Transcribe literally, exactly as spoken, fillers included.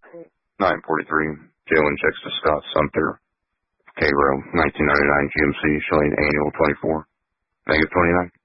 nine forty-three, Jalen checks to Scott Sumter. K-Row, nineteen ninety-nine G M C, showing annual twenty-four. Negative twenty-nine.